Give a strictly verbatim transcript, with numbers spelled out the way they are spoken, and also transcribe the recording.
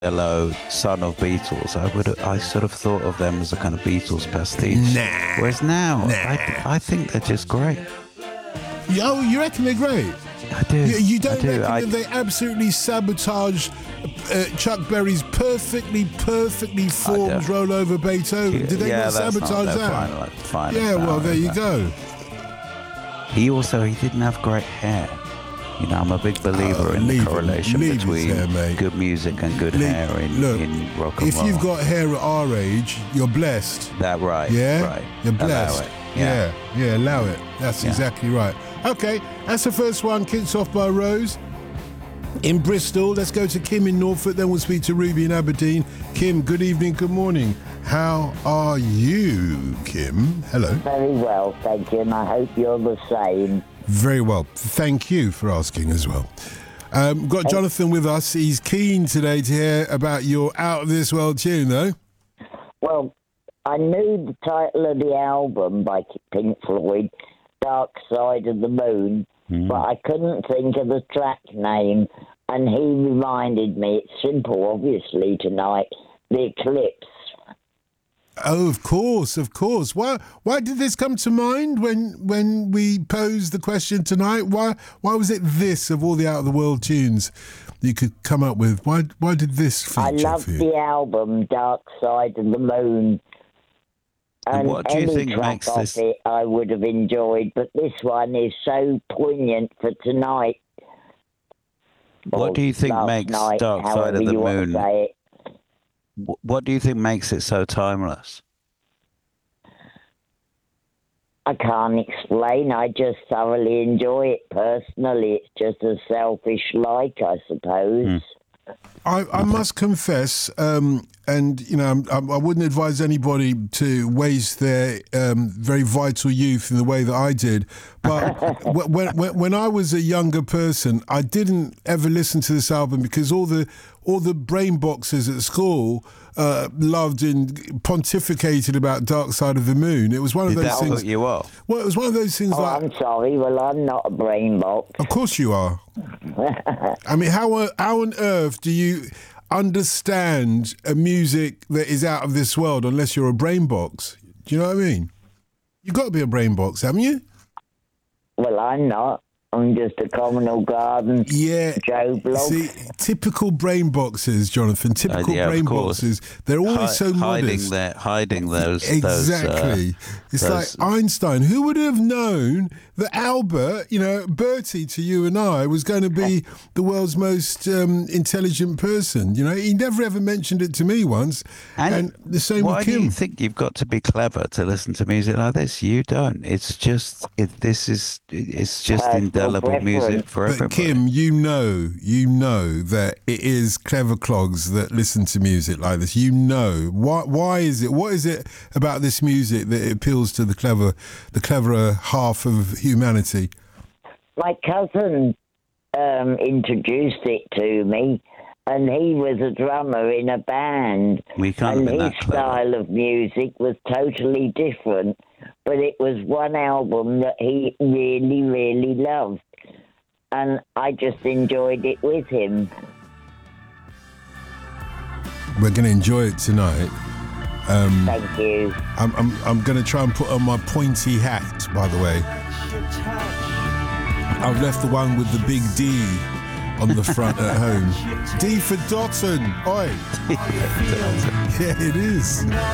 Hello, son of Beatles, I would I sort of thought of them as a kind of Beatles pastiche. Nah. Whereas now, Nah. I, I think they're just great. Yo, you reckon they're great? I do. You, you don't I do. reckon I, that they absolutely sabotage uh, Chuck Berry's perfectly, perfectly formed roll over Beethoven? Did they yeah, not that's sabotage not, that? Fine, like, fine, yeah, well, there you that. go. He also, he didn't have great hair. You know, I'm a big believer Oh, in the leave correlation him, leave between his hair, mate. good music and good Leave- hair in, look, in rock and If roll. you've got hair at our age, you're blessed. That right. Yeah? Right. You're Allow blessed. it. Yeah. yeah, yeah, allow it. That's Yeah. exactly right. Okay, that's the first one, kicked off by Rose. In Bristol, let's go to Kim in Norfolk, then we'll speak to Ruby in Aberdeen. Kim, good evening, good morning. How are you, Kim? Hello. Very well, thank you, and I hope you're the same. Very well. Thank you for asking as well. Um, got Jonathan with us. He's keen today to hear about your Out of This World tune, though. Well, I knew the title of the album by Pink Floyd, Dark Side of the Moon, Mm. but I couldn't think of the track name, and he reminded me, it's simple, obviously, tonight, The Eclipse. Oh, of course, of course. Why why did this come to mind when when we posed the question tonight? Why why was it this of all the Out of the World tunes you could come up with? Why why did this feature I loved for you? the album, Dark Side of the Moon. And And what do you any think track makes off this- it I would have enjoyed, but this one is so poignant for tonight. What Or do you think last makes night, Dark Side however of the you want to Moon? say it. Wh- What do you think makes it so timeless? I can't explain. I just thoroughly enjoy it personally. It's just a selfish like, I suppose. I, I must confess, um, and you know, I'm, I'm, I wouldn't advise anybody to waste their um, very vital youth in the way that I did. But wh- when, when when I was a younger person, I didn't ever listen to this album because all the all the brain boxers at school uh, loved and pontificated about Dark Side of the Moon. It was one of Did those that things. put you off? Well, it was one of those things Oh, like. I'm sorry. Well, I'm not a brain box. Of course you are. I mean, how how on earth do you understand a music that is out of this world unless you're a brain box? Do you know what I mean? You've got to be a brain box, haven't you? Well, I'm not. I'm just a communal garden Yeah. Joe Bloggs. See, typical brain boxes, Jonathan. Typical Uh, yeah, of brain course. boxes. They're always Hi- so hiding modest. their, hiding those. Exactly. Those, uh, it's those- like Einstein. Who would have known that Albert, you know, Bertie to you and I, was going to be the world's most um, intelligent person? You know, he never ever mentioned it to me once. And, And the same Why with do Kim. you think you've got to be clever to listen to music like this? You don't. It's just it, this is it's just Personal indelible music preference. for But everybody. Kim, you know, you know that it is clever clogs that listen to music like this. You know why? Why is it? What is it about this music that it appeals to the clever, the cleverer half of humanity? My cousin um, introduced it to me, and he was a drummer in a band. We can't and have been his that clever. style of music was totally different, but it was one album that he really, really loved. And I just enjoyed it with him. We're going to enjoy it tonight. Um, Thank you. I'm, I'm, I'm going to try and put on my pointy hat. By the way, I've left the one with the big D on the front at home. D for Dotton. Oi. Yeah, it is.